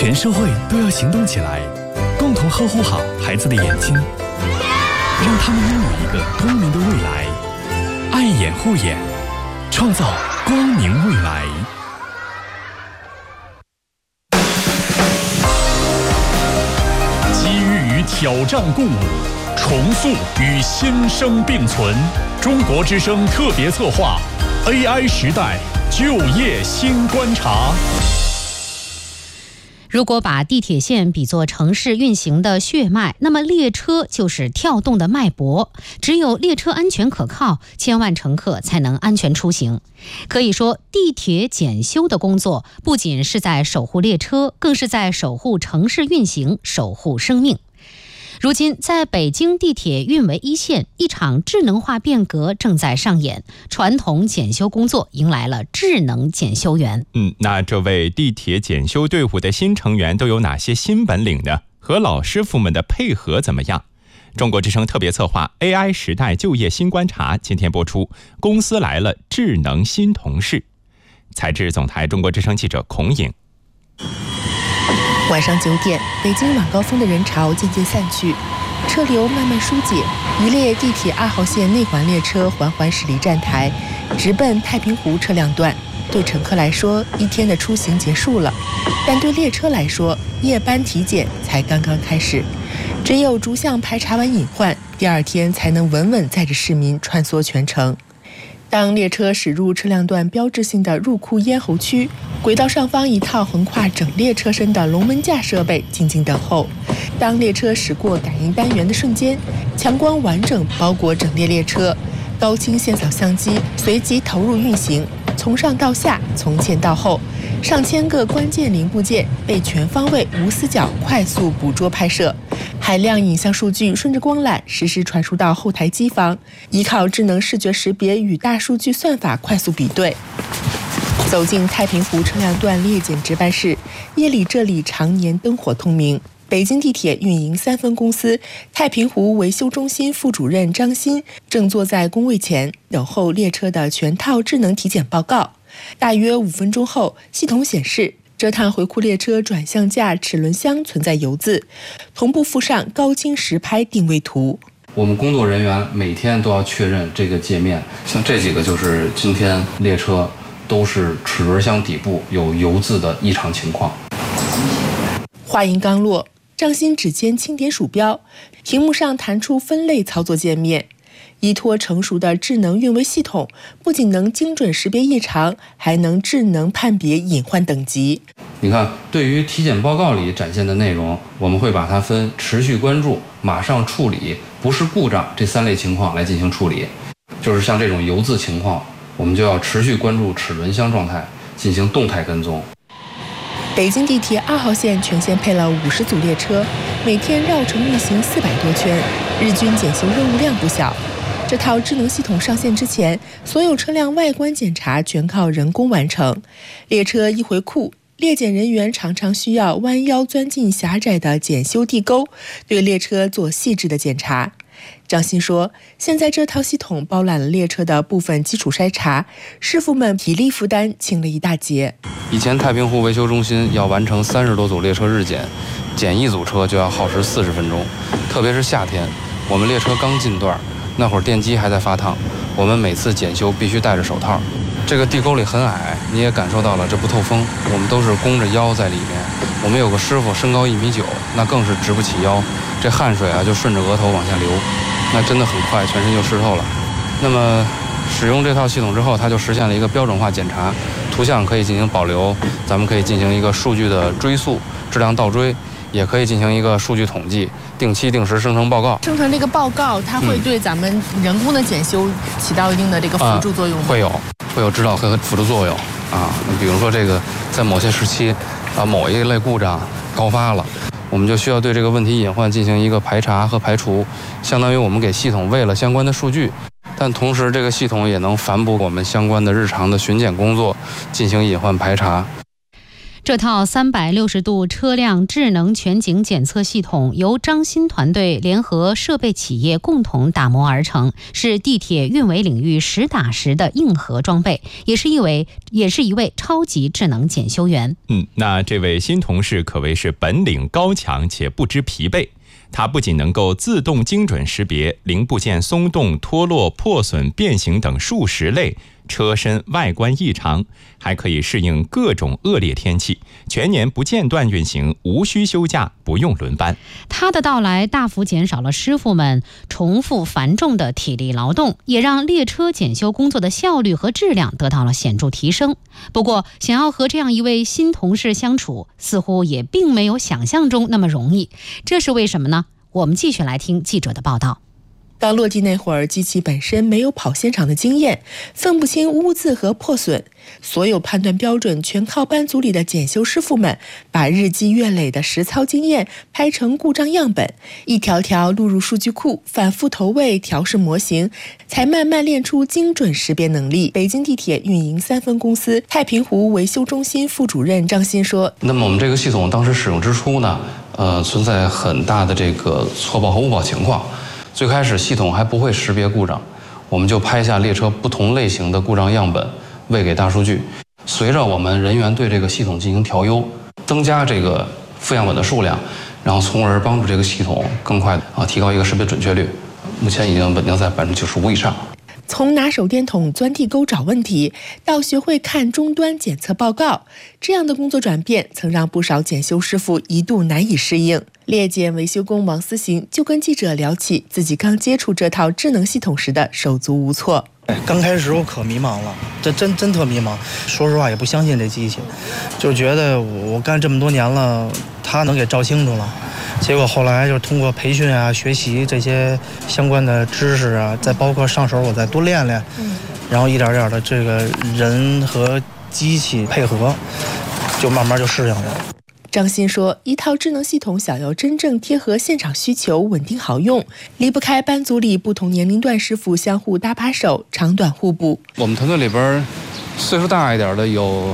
全社会都要行动起来，共同呵护好孩子的眼睛，让他们拥有一个光明的未来。爱眼护眼，创造光明未来。 机遇与挑战共舞，重塑与新生并存。中国之声特别策划 AI 时代就业新观察。 如果把地铁线比作城市运行的血脉，那么列车就是跳动的脉搏。只有列车安全可靠，千万乘客才能安全出行。可以说，地铁检修的工作不仅是在守护列车，更是在守护城市运行，守护生命。如今，在北京地铁运维一线，一场智能化变革正在上演，传统检修工作迎来了智能检修员。 那这位地铁检修队伍的新成员都有哪些新本领呢？和老师傅们的配合怎么样？中国之声特别策划 AI 时代就业新观察今天播出，公司来了，智能新同事。采制总台中国之声记者孔颖。 晚上9点，北京晚高峰的人潮渐渐散去，车流慢慢疏解，一列地铁2号线内环列车缓缓驶离站台，直奔太平湖车辆段。对乘客来说，一天的出行结束了，但对列车来说，夜班体检才刚刚开始。只有逐项排查完隐患，第2天才能稳稳载着市民穿梭全程。当列车驶入车辆段标志性的入库咽喉区，轨道上方一套横跨整列车身的龙门架设备静静等候。当列车驶过感应单元的瞬间，强光完整包裹整列列车，高清线扫相机随即投入运行，从上到下，从前到后，上千个关键零部件被全方位无死角快速捕捉拍摄，海量影像数据顺着光缆实时传输到后台机房，依靠智能视觉识别与大数据算法快速比对。走进太平湖车辆段列检值班室，夜里这里常年灯火通明。北京地铁运营3分公司太平湖维修中心副主任张鑫正坐在工位前等候列车的全套智能体检报告。大约5分钟后，系统显示这趟回库列车转向架齿轮箱存在油渍，同步附上高清实拍定位图。 我们工作人员每天都要确认这个界面，像这几个就是今天列车都是齿轮箱底部有油渍的异常情况。 话音刚落，张鑫指尖轻点鼠标，屏幕上弹出分类操作界面。依托成熟的智能运维系统，不仅能精准识别异常，还能智能判别隐患等级。 你看，对于体检报告里展现的内容，我们会把它分持续关注、马上处理、不是故障这3类情况来进行处理。就是像这种油渍情况，我们就要持续关注齿轮箱状态，进行动态跟踪。 北京地铁2号线全线配了50组列车，每天绕城运行400多圈，日均检修任务量不小。这套智能系统上线之前，所有车辆外观检查全靠人工完成。列车一回库，列检人员常常需要弯腰钻进狭窄的检修地沟，对列车做细致的检查。张鑫说，现在这套系统包揽了列车的部分基础筛查，师傅们体力负担轻了一大截。 以前太平湖维修中心要完成30多组列车日检，检一组车就要耗时40分钟。特别是夏天，我们列车刚进段，那会儿电机还在发烫，我们每次检修必须戴着手套。这个地沟里很矮，你也感受到了这不透风，我们都是弓着腰在里面。我们有个师傅身高1.9米，那更是直不起腰，这汗水就顺着额头往下流，那真的很快全身就湿透了。那么使用这套系统之后，它就实现了一个标准化检查，图像可以进行保留，咱们可以进行一个数据的追溯、质量倒追，也可以进行一个数据统计，定期定时生成报告。 生成这个报告，它会对咱们人工的检修起到一定的这个辅助作用吗？ 会有指导和辅助作用啊。比如说这个在某些时期某一类故障高发了，我们就需要对这个问题隐患进行一个排查和排除，相当于我们给系统喂了相关的数据，但同时这个系统也能反哺我们相关的日常的巡检工作，进行隐患排查。 这套360度车辆智能全景检测系统由张鑫团队联合设备企业共同打磨而成，是地铁运维领域实打实的硬核装备，也是一位超级智能检修员。 那这位新同事可谓是本领高强且不知疲惫。它不仅能够自动精准识别零部件松动、脱落、破损、变形等数十类车身外观异常，还可以适应各种恶劣天气，全年不间断运行，无需休假，不用轮班。 它的到来大幅减少了师傅们重复繁重的体力劳动，也让列车检修工作的效率和质量得到了显著提升。不过，想要和这样一位新同事相处，似乎也并没有想象中那么容易。这是为什么呢？我们继续来听记者的报道。 刚落地那会儿，机器本身没有跑现场的经验，分不清污渍和破损，所有判断标准全靠班组里的检修师傅们把日积月累的实操经验拍成故障样本，一条条录入数据库，反复投喂调试模型，才慢慢练出精准识别能力。北京地铁运营3分公司太平湖维修中心副主任张鑫说：“ 那么我们这个系统当时使用之初呢，存在很大的这个错报和误报情况。最开始系统还不会识别故障，我们就拍下列车不同类型的故障样本，喂给大数据。随着我们人员对这个系统进行调优，增加这个负样本的数量，然后从而帮助这个系统更快提高一个识别准确率。目前已经稳定在95%以上。” 从拿手电筒钻地沟找问题，到学会看终端检测报告，这样的工作转变曾让不少检修师傅一度难以适应。列检维修工王思行就跟记者聊起自己刚接触这套智能系统时的手足无措。 刚开始我可迷茫了，这真特迷茫。说实话也不相信这机器，就觉得我干这么多年了，它能给照清楚了。结果后来就通过培训啊、学习这些相关的知识啊，再包括上手我再多练练，然后一点点的这个人和机器配合，就慢慢就适应了。 张鑫说，一套智能系统想要真正贴合现场需求、稳定好用，离不开班组里不同年龄段师傅相互搭把手，长短互补。 我们团队里边岁数大一点的有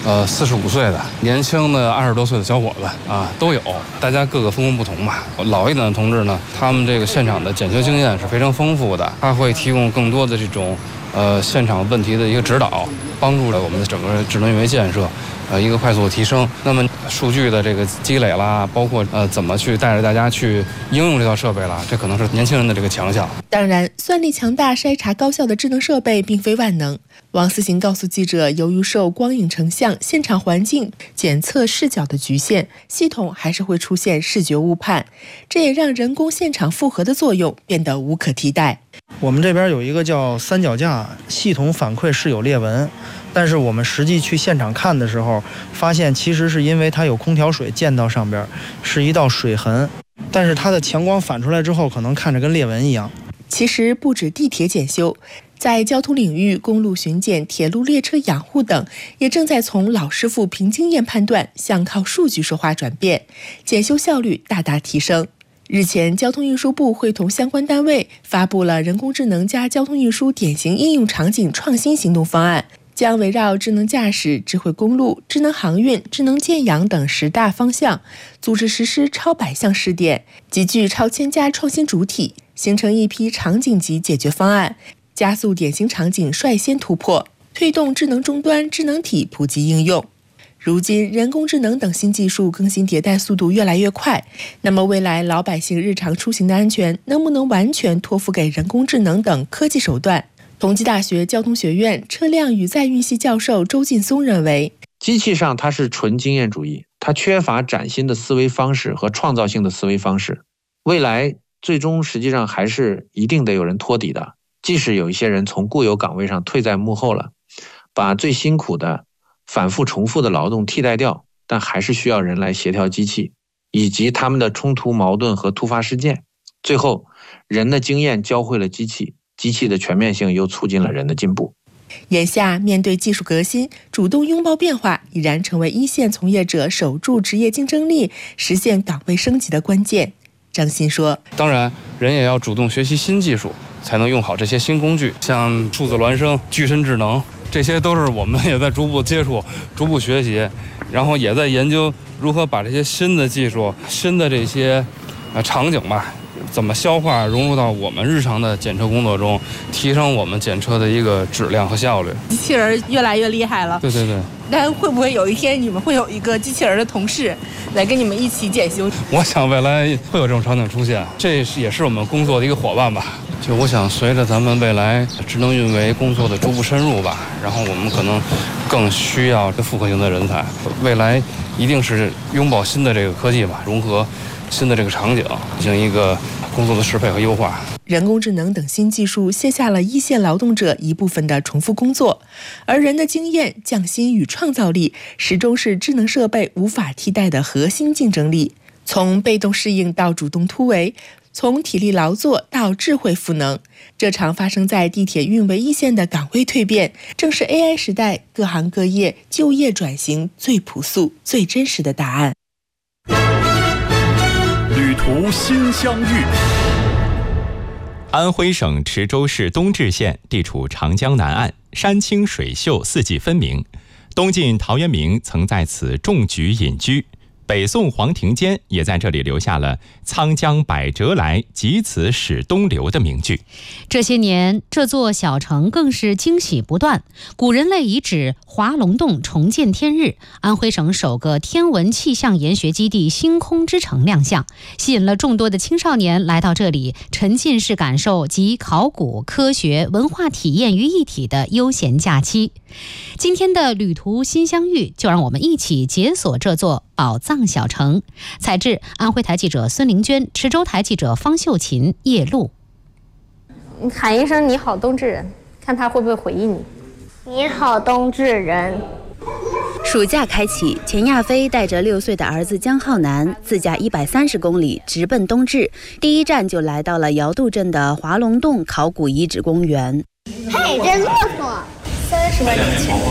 45岁的，年轻的20多岁的小伙子啊都有，大家各个分工不同吧。老一点的同志呢，他们这个现场的检修经验是非常丰富的，他会提供更多的这种现场问题的一个指导，帮助了我们的整个智能运维建设一个快速的提升。那么数据的这个积累啦，包括怎么去带着大家去应用这套设备啦，这可能是年轻人的这个强项。 当然，算力强大、筛查高效的智能设备并非万能。王思行告诉记者，由于受光影成像、现场环境检测视角的局限，系统还是会出现视觉误判，这也让人工现场复核的作用变得无可替代。 我们这边有一个叫三脚架，系统反馈是有裂纹，但是我们实际去现场看的时候，发现其实是因为它有空调水溅到上边，是一道水痕，但是它的强光反出来之后，可能看着跟裂纹一样。 其实不止地铁检修，在交通领域，公路巡检、铁路列车养护等，也正在从老师傅凭经验判断向靠数据说话转变，检修效率大大提升。日前，交通运输部会同相关单位发布了人工智能加交通运输典型应用场景创新行动方案，将围绕智能驾驶、智慧公路、智能航运、智能建养等10大方向，组织实施超100项试点，集聚超1000家创新主体，形成一批场景级解决方案，加速典型场景率先突破，推动智能终端、智能体普及应用。如今，人工智能等新技术更新迭代速度越来越快，那么未来老百姓日常出行的安全能不能完全托付给人工智能等科技手段？同济大学交通学院车辆与载运系教授周劲松认为， 机器上它是纯经验主义，它缺乏崭新的思维方式和创造性的思维方式，未来最终实际上还是一定得有人托底的，即使有一些人从固有岗位上退在幕后了，把最辛苦的反复重复的劳动替代掉，但还是需要人来协调机器以及他们的冲突矛盾和突发事件，最后人的经验教会了机器，机器的全面性又促进了人的进步。 眼下面对技术革新，主动拥抱变化已然成为一线从业者守住职业竞争力、实现岗位升级的关键。张鑫说， 当然人也要主动学习新技术，才能用好这些新工具，像数字孪生、具身智能这些都是我们也在逐步接触、逐步学习，然后也在研究如何把这些新的技术、新的这些场景吧，怎么消化融入到我们日常的检测工作中，提升我们检测的一个质量和效率。 机器人越来越厉害了。 对对对。 但会不会有一天你们会有一个机器人的同事来跟你们一起检修？ 我想未来会有这种场景出现，这也是我们工作的一个伙伴吧。就我想随着咱们未来智能运维工作的逐步深入吧，然后我们可能更需要复合型的人才。未来一定是拥抱新的这个科技吧，融合新的这个场景，进行一个工作的适配和优化。 人工智能等新技术卸下了一线劳动者一部分的重复工作，而人的经验、匠心与创造力始终是智能设备无法替代的核心竞争力。从被动适应到主动突围，从体力劳作到智慧赋能，这场发生在地铁运维一线的岗位蜕变，正是 AI 时代各行各业就业转型最朴素、最真实的答案。 旅途心相遇。 安徽省池州市东至县地处长江南岸，山清水秀，四季分明。东晋陶渊明曾在此种菊隐居，北宋黄庭坚也在这里留下了“沧江百折来，即此始东流”的名句。 这些年，这座小城更是惊喜不断。古人类遗址华龙洞重见天日，安徽省首个天文气象研学基地星空之城亮相，吸引了众多的青少年来到这里，沉浸式感受集考古、科学、文化体验于一体的悠闲假期。今天的旅途心相遇，就让我们一起解锁这座宝藏小城。采制安徽台记者孙玲娟，池州台记者方秀琴、叶璐。 你喊一声“你好，冬至人”，看他会不会回应你。 你好，冬至人。 暑假开启，钱亚飞带着6岁的儿子江浩南自驾130公里，直奔冬至。第一站就来到了瑶渡镇的华龙洞考古遗址公园。 嘿，这骆驼，30万年前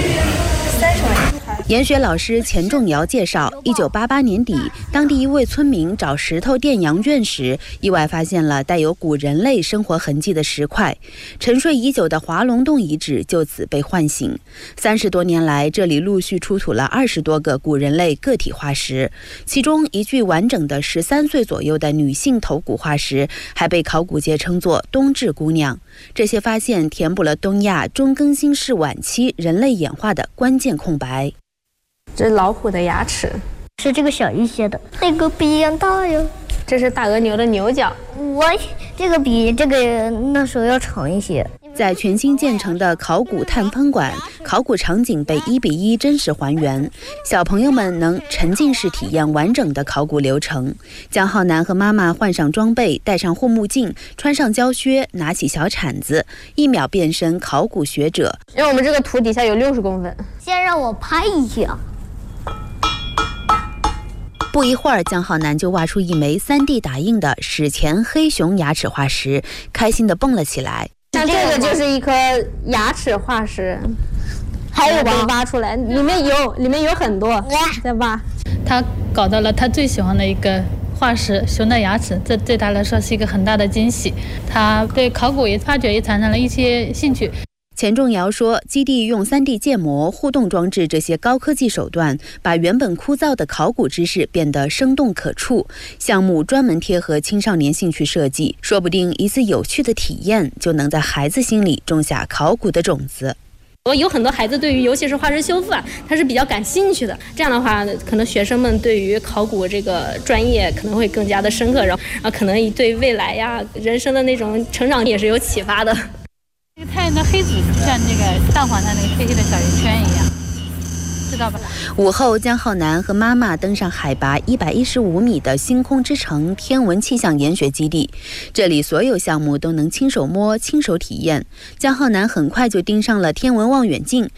，30万年前。 研学老师钱仲尧介绍，1988年底，当地一位村民找石头垫羊圈时，意外发现了带有古人类生活痕迹的石块，沉睡已久的华龙洞遗址就此被唤醒。30多年来，这里陆续出土了20多个古人类个体化石，其中一具完整的13岁左右的女性头骨化石，还被考古界称作“冬至姑娘”。这些发现填补了东亚中更新世晚期人类演化的关键空白。 这老虎的牙齿是这个小一些的，那个比样大呀。 这是大鹅牛的牛角， 这个比这个那时候要长一些。 在全新建成的考古探喷馆，考古场景被1:1真实还原，小朋友们能沉浸式体验完整的考古流程。江浩南和妈妈换上装备，戴上护目镜，穿上胶靴，拿起小铲子，1秒变身考古学者。 因为我们这个土底下有60公分， 先让我拍一下。 不一会儿，江浩南就挖出一枚3D 打印的史前黑熊牙齿化石，开心地蹦了起来。 像这个就是一颗牙齿化石，还有被挖出来，里面有很多，再挖。 他搞到了他最喜欢的一个化石熊的牙齿，这对他来说是一个很大的惊喜。他对考古也发掘也产生了一些兴趣。 钱仲尧说，基地用3D 建模、互动装置这些高科技手段，把原本枯燥的考古知识变得生动可触。项目专门贴合青少年兴趣设计，说不定一次有趣的体验就能在孩子心里种下考古的种子。 有很多孩子对于尤其是化石修复他是比较感兴趣的，这样的话可能学生们对于考古这个专业可能会更加的深刻，然后可能对未来人生的那种成长也是有启发的。 这个太阳的黑子像那个蛋黄上那个黑黑的小圆圈一样，知道吧？ 午后，江浩南和妈妈登上海拔115米的星空之城天文气象研学基地，这里所有项目都能亲手摸、亲手体验。江浩南很快就盯上了天文望远镜。